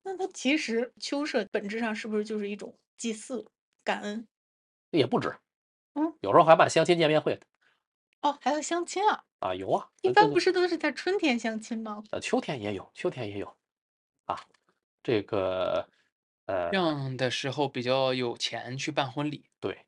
那它其实秋社本质上是不是就是一种祭祀、感恩？ 也不止， 嗯， 有时候还办相亲见面会的哦，还要相亲啊？ 啊，有啊，这个一般不是都是在春天相亲吗？ 秋天也有，秋天也有啊，这个这样的时候比较有钱去办婚礼。 对，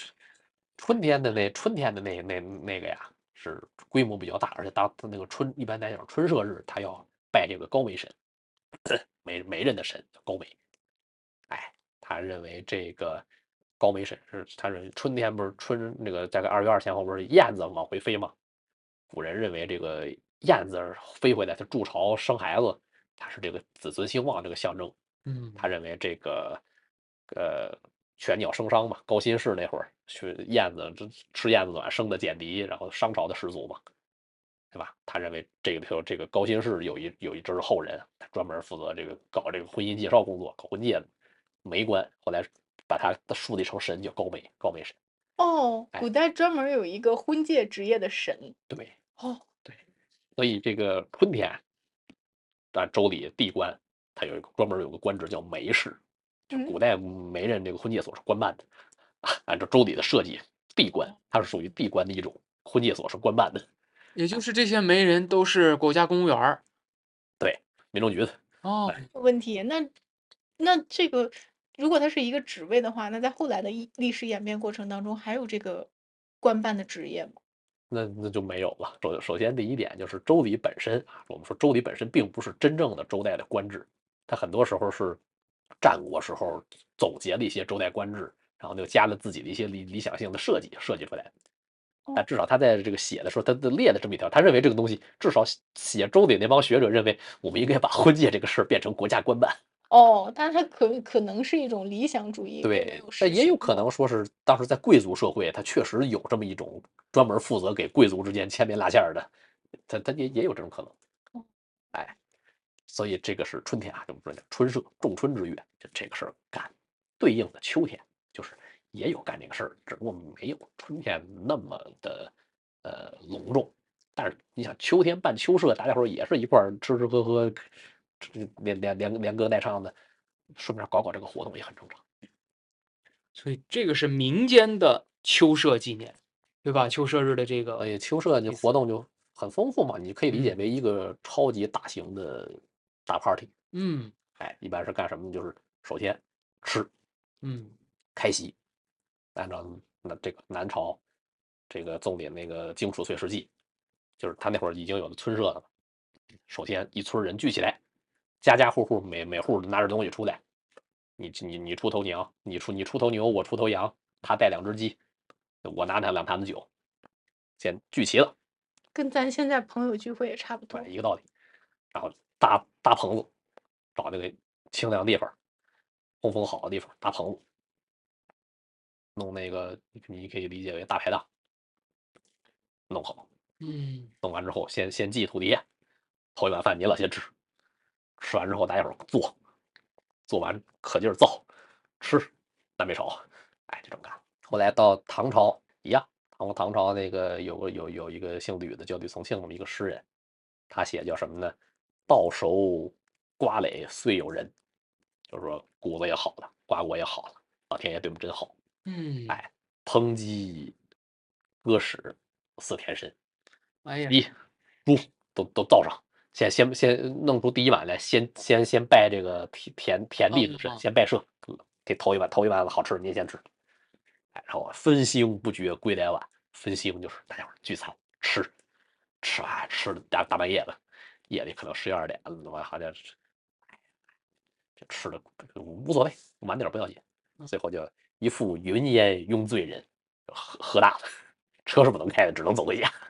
春天的那个呀，是规模比较大，而且当那个一般来讲春社日，他要拜这个高梅神，媒人的神叫高梅。哎，他认为这个高梅神是他认为春天不是那个大概2月2前后不是燕子往回飞吗？古人认为这个燕子飞回来，它筑巢生孩子，它是这个子孙兴旺这个象征。他嗯， 认为这个呃犬鸟生商嘛，高辛氏那会儿去燕子吃燕子卵生的简狄，然后商朝的始祖嘛，对吧？他认为这个高辛氏有一支后人，他专门负责这个搞这个婚姻介绍工作，搞婚介的媒官，后来把他树立成神，叫高梅神。 哦， 哎， 古代专门儿有一个婚介职业的神。 对哦， 对，所以这个春天按周礼地官，他专门有个官职叫媒士，就古嗯， 代媒人这个婚介所是官办的，按照周礼的设计，地官哦， 它是属于地官的一种，婚介所是官办的， 也就是这些媒人都是国家公务员儿。 对，民政局的。 哦， 哎， 问题，那这个如果它是一个职位的话，那在后来的历史演变过程当中，还有这个官办的职业吗？ 那就没有了。首先第一点就是周礼本身啊，我们说周礼本身并不是真正的周代的官制，它很多时候是战国时候总结了一些周代官制，然后就加了自己的一些理想性的设计出来的。但哦。 至少他在这个写的时候，他列的这么一条，他认为这个东西至少写周礼那帮学者认为，我们应该把婚介这个事儿变成国家官办。 哦，但它可能是一种理想主义，并没对， 有实但也有行过。 可能说是当时在贵族社会，他确实有这么一种专门负责给贵族之间牵连拉线的，他也有这种可能。 哦， 哎，所以这个是春天啊，这么说春社仲春之月，就这个事儿干。对应的秋天就是也有干这个事儿，只不过没有春天那么的隆重。但是你想秋天办秋社，大家伙儿也是一块儿吃吃喝喝，连歌带唱的，顺便搞这个活动也很正常。 所以这个是民间的秋社纪念，对吧？秋社日的这个所以秋社这意思。 活动就很丰富嘛，你可以理解嗯为一个超级大型的大 party。 嗯哎，一般是干什么呢？就是首先吃嗯开席，按照这个南朝这个纵典那个《荆楚岁时记》，就是他那会儿已经有了村社了。首先一村人聚起来，家家户户每户拿着东西出来，你出头娘，你出头牛，我出头羊，他带2只鸡，我拿他2坛子酒，先聚齐了， 跟咱现在朋友聚会也差不对， 多。 一个道理。然后搭棚子，找那个清凉地方，通风好的地方搭棚子，弄那个你可以理解为大排档，弄好， 嗯， 弄完之后先祭土地爷，头一碗饭你老先吃，吃完之后大家伙坐，做完可劲儿造，吃，南北朝，哎，就这么干。后来到唐朝一样，唐朝那个有一个姓吕的，叫吕从庆，这么一个诗人，他写叫什么呢？稻熟瓜累岁有人，就是说谷子也好了，瓜果也好了，老天爷对我们真好。 嗯， 哎，烹鸡、鸽屎、四田参， 哎呀， 鸡、猪都造上，先弄出第一碗来，先拜这个田地之神， 啊， 先拜社，给头一碗好吃的您先吃。哎，然后分兴不绝归来晚，分兴就是大家伙聚餐吃，吃的大半夜的，夜里可能11、12点了，我好像是这吃的无所谓，晚点不要紧。最后就一副云烟拥醉人，喝大了，车是不能开的，只能走回家。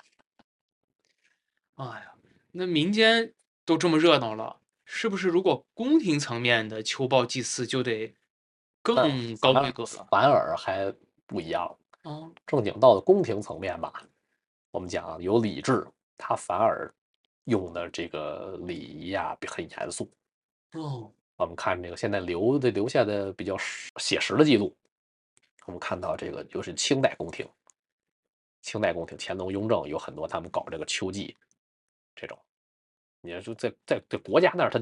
哎呀，那民间都这么热闹了，是不是如果宫廷层面的秋报祭祀就得但更高规反格了？ 反而还不一样， 哦正经到了宫廷层面吧，我们讲有礼制，它反而用的这个礼仪呀很严肃。 哦， 我们看这个现在留下的比较写实的记录，我们看到这个就是清代宫廷乾隆、雍正有很多他们搞这个秋季这种，你说在国家那儿他